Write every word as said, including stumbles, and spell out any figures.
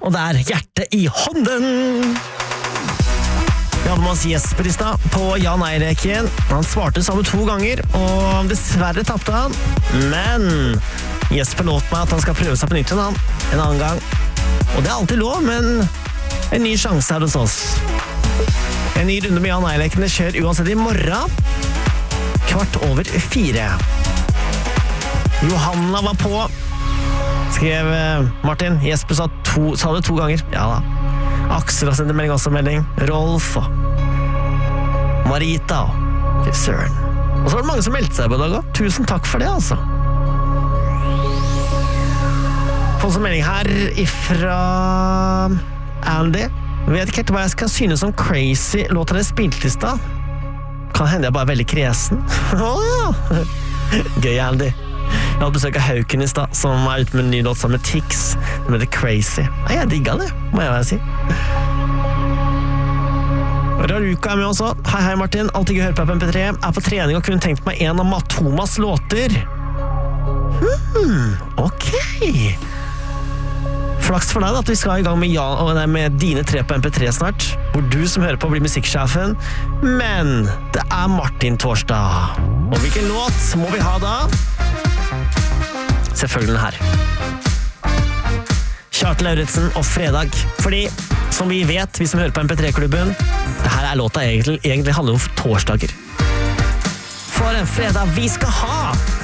og det er Hjerte i hånden. Vi hadde med oss Jesper i stad på Ja Nei-leken. Han svarte sammen to ganger, og dessverre tappte han. Men Jesper lovte meg at han skal prøve seg på nytt igjen en annen gang. Og det er alltid lov, men en ny sjanse her hos oss. En ny runde med Ja Nei-leken skjer uansett i morgen. Kvart over fire. Johanna var på. Skrev Martin. Jesper sa, to, sa det to ganger. Ja da. Aksel har sendt en melding, også melding. Rolf og Marita og Fy Søren. Og så var det mange som meldte seg på i dag også. Tusen takk for det, altså. Få en melding her ifra Andy. Vet ikke helt hva jeg skal synes om Crazy låter det spilt i stad. Kan hende jeg bare er veldig kresen. Åh ja. Gøy, Andy. Jeg hadde besøk av Hauken i stad, som er ute med en ny låt sammen med Tix. Den heter Crazy. Nei, jeg digget det, må jeg være si. Raruka er med også. Hei, hei Martin. Alltid gøy å høre på M P tre. Er på trening og kunne tenkt meg en av Matomas låter. Hmm, ok. Flaks for deg da, at vi skal i gang med, ja, nei, med dine tre på M P tre snart. Hvor du som hører på blir musikksjefen. Men det er Martin Torsdag. Og hvilken låt må vi ha da? Selvfølgelig den her. Kjartan Lauritsen og Fredag. Fordi, som vi vet, vi som hører på M P tre-klubben, det her er låta egentlig, egentlig handler om torsdager. For en fredag vi skal ha!